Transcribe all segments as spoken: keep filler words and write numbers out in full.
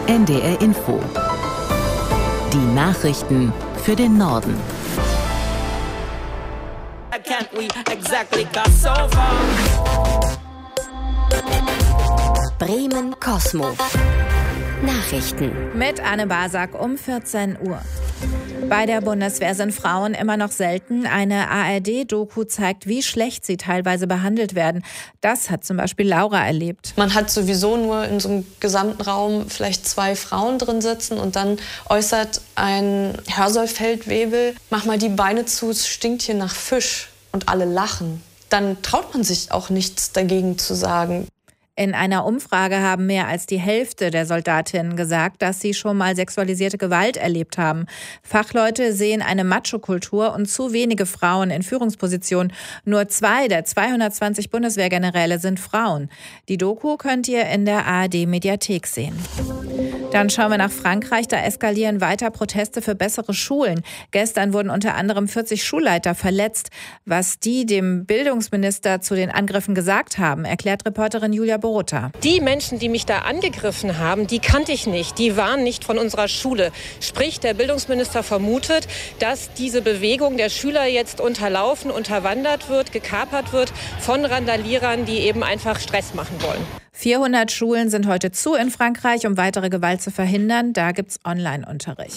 N D R Info. Die Nachrichten für den Norden. Bremen Kosmo. Nachrichten mit Anne Basak um vierzehn Uhr. Bei der Bundeswehr sind Frauen immer noch selten. Eine A R D-Doku zeigt, wie schlecht sie teilweise behandelt werden. Das hat zum Beispiel Laura erlebt. Man hat sowieso nur in so einem gesamten Raum vielleicht zwei Frauen drin sitzen und dann äußert ein Hörsäufeldwebel: Mach mal die Beine zu, es stinkt hier nach Fisch. Und alle lachen. Dann traut man sich auch nichts dagegen zu sagen. In einer Umfrage haben mehr als die Hälfte der Soldatinnen gesagt, dass sie schon mal sexualisierte Gewalt erlebt haben. Fachleute sehen eine Macho-Kultur und zu wenige Frauen in Führungspositionen. Nur zwei der zweihundertzwanzig Bundeswehrgeneräle sind Frauen. Die Doku könnt ihr in der A R D-Mediathek sehen. Dann schauen wir nach Frankreich. Da eskalieren weiter Proteste für bessere Schulen. Gestern wurden unter anderem vierzig Schulleiter verletzt. Was die dem Bildungsminister zu den Angriffen gesagt haben, erklärt Reporterin Julia Borutta. Die Menschen, die mich da angegriffen haben, die kannte ich nicht. Die waren nicht von unserer Schule. Sprich, der Bildungsminister vermutet, dass diese Bewegung der Schüler jetzt unterlaufen, unterwandert wird, gekapert wird von Randalierern, die eben einfach Stress machen wollen. vierhundert Schulen sind heute zu in Frankreich, um weitere Gewalt zu verhindern. Da gibt's Online-Unterricht.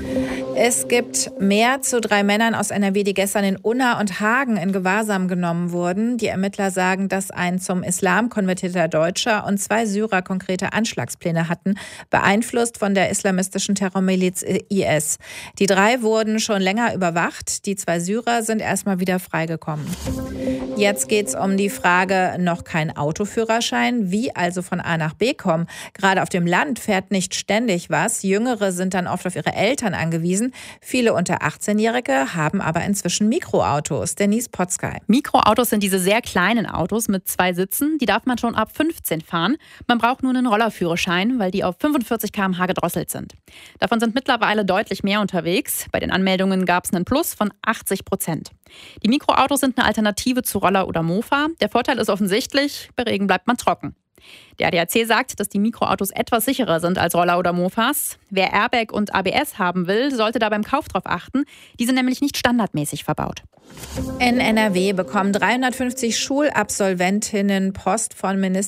Es gibt mehr zu drei Männern aus N R W, die gestern in Unna und Hagen in Gewahrsam genommen wurden. Die Ermittler sagen, dass ein zum Islam konvertierter Deutscher und zwei Syrer konkrete Anschlagspläne hatten, beeinflusst von der islamistischen Terrormiliz I S. Die drei wurden schon länger überwacht. Die zwei Syrer sind erstmal wieder freigekommen. Jetzt geht's um die Frage, noch kein Autoführerschein. Wie also von A nach B kommen? Gerade auf dem Land fährt nicht ständig was. Jüngere sind dann oft auf ihre Eltern angewiesen. Viele unter achtzehnjährige haben aber inzwischen Mikroautos. Denise Potzkei. Mikroautos sind diese sehr kleinen Autos mit zwei Sitzen. Die darf man schon ab fünfzehn fahren. Man braucht nur einen Rollerführerschein, weil die auf fünfundvierzig Kilometer pro Stunde gedrosselt sind. Davon sind mittlerweile deutlich mehr unterwegs. Bei den Anmeldungen gab es einen Plus von achtzig Prozent. Die Mikroautos sind eine Alternative zu Roller oder Mofa. Der Vorteil ist offensichtlich, bei Regen bleibt man trocken. Der A D A C sagt, dass die Mikroautos etwas sicherer sind als Roller oder Mofas. Wer Airbag und A B S haben will, sollte da beim Kauf drauf achten. Die sind nämlich nicht standardmäßig verbaut. In N R W bekommen dreihundertfünfzig Schulabsolventinnen Post von Minister